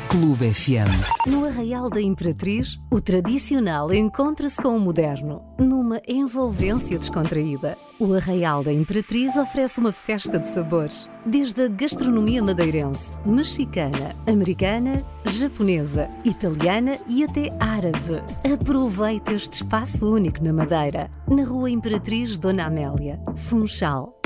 Clube FM. No Arraial da Imperatriz, o tradicional encontra-se com o moderno, numa envolvência descontraída. O Arraial da Imperatriz oferece uma festa de sabores, desde a gastronomia madeirense, mexicana, americana, japonesa, italiana e até árabe. Aproveite este espaço único na Madeira, na Rua Imperatriz Dona Amélia, Funchal.